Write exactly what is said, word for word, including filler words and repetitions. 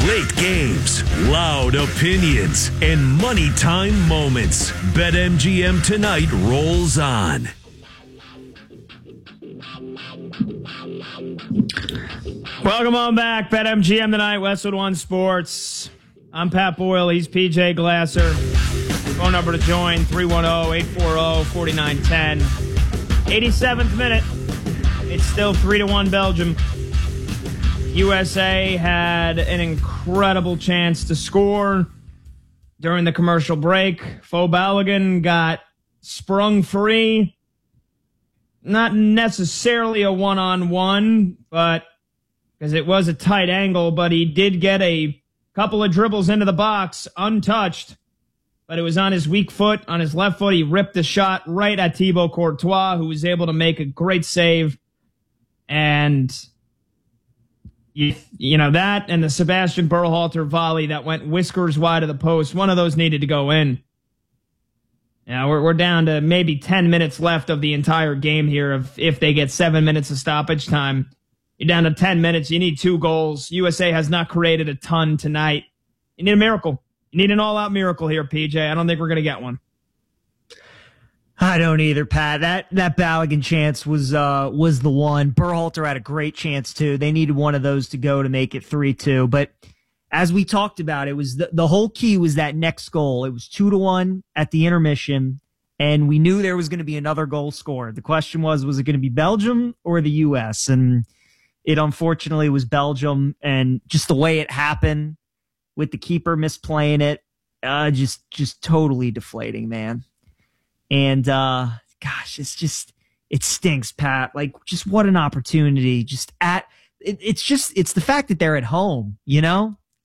Late games, loud opinions, and money time moments. BetMGM Tonight rolls on. Welcome on back. BetMGM Tonight, Westwood One Sports. I'm Pat Boyle. He's P J Glasser. Phone number to join, three one zero, eight four zero, four nine one zero. eighty-seventh minute. It's still three to one Belgium. U S A had an incredible chance to score during the commercial break. Fo Balogun got sprung free. Not necessarily a one-on-one, but because it was a tight angle, but he did get a couple of dribbles into the box untouched. But it was on his weak foot, on his left foot. He ripped the shot right at Thibaut Courtois, who was able to make a great save. And You, you know, that and the Sebastian Berhalter volley that went whiskers wide of the post, one of those needed to go in. Yeah, we're, we're down to maybe ten minutes left of the entire game here. If, if they get seven minutes of stoppage time, you're down to ten minutes. You need two goals. U S A has not created a ton tonight. You need a miracle. You need an all-out miracle here, P J. I don't think we're going to get one. I don't either, Pat. That that Balogun chance was uh, was the one. Berhalter had a great chance, too. They needed one of those to go to make it three two. But as we talked about, it was the, the whole key was that next goal. It was two to one at the intermission, and we knew there was going to be another goal scored. The question was, was it going to be Belgium or the U S? And it unfortunately was Belgium, and just the way it happened with the keeper misplaying it, uh, just just totally deflating, man. And, uh, gosh, it's just, it stinks, Pat. Like, just what an opportunity. Just at, it, it's just, it's the fact that they're at home, you know?